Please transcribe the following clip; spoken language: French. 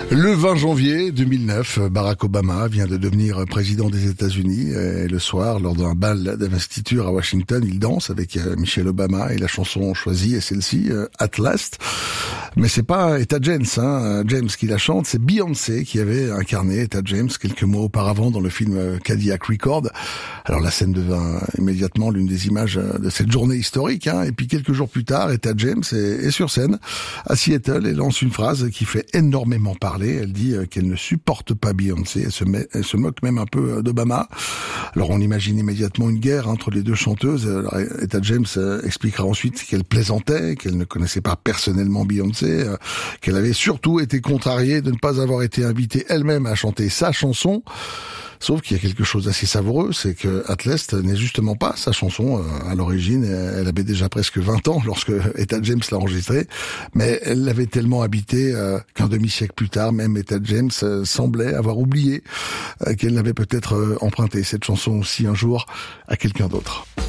Le 20 janvier 2009, Barack Obama vient de devenir président des États-Unis et le soir, lors d'un bal d'investiture à Washington, il danse avec Michelle Obama et la chanson choisie est celle-ci, At Last. Mais c'est pas Etta James, James qui la chante, c'est Beyoncé qui avait incarné Etta James quelques mois auparavant dans le film Cadillac Record. Alors la scène devint immédiatement l'une des images de cette journée historique, et puis quelques jours plus tard, Etta James est sur scène à Seattle et lance une phrase qui fait énormément parler. Elle dit qu'elle ne supporte pas Beyoncé, elle se moque même un peu d'Obama. Alors on imagine immédiatement une guerre entre les deux chanteuses. Alors, Etta James expliquera ensuite qu'elle plaisantait, qu'elle ne connaissait pas personnellement Beyoncé, qu'elle avait surtout été contrariée de ne pas avoir été invitée elle-même à chanter sa chanson. Sauf qu'il y a quelque chose d'assez savoureux, c'est que At Last n'est justement pas sa chanson à l'origine. Elle avait déjà presque 20 ans lorsque Etta James l'a enregistrée, mais elle l'avait tellement habité qu'un demi-siècle plus tard, même Etta James semblait avoir oublié qu'elle n'avait peut-être emprunté cette chanson aussi un jour à quelqu'un d'autre.